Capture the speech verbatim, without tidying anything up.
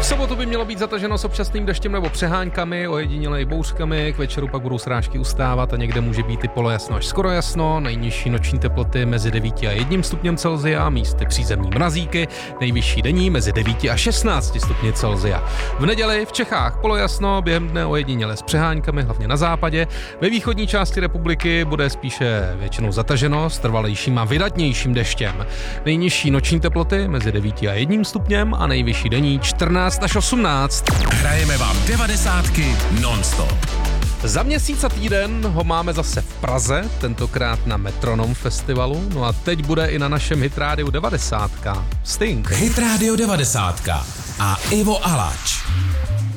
V sobotu by mělo být zataženo s občasným deštěm nebo přeháňkami, ojediněle i bouřkami, k večeru pak budou srážky ustávat a někde může být i polojasno až skoro jasno, nejnižší noční teploty mezi devíti a jedním stupněm Celsia, místy přízemní mrazíky, nejvyšší denní mezi devíti a šestnácti stupni Celsia. V neděli v Čechách polojasno, během dne ojediněle s přeháňkami, hlavně na západě. Ve východní části republiky bude spíše většinou zataženo s trvalejším a vydatnějším deštěm. Nejnižší noční teploty mezi devíti a jedním stupněm a nejvyšší denní čtrnáct až osmnáct. Hrajeme vám devadesátky non-stop. Za měsíc a týden ho máme zase v Praze, tentokrát na Metronom festivalu, no a teď bude i na našem Hit rádiu devadesátka. Sting. Hit rádio devadesátka a Ivo Alač.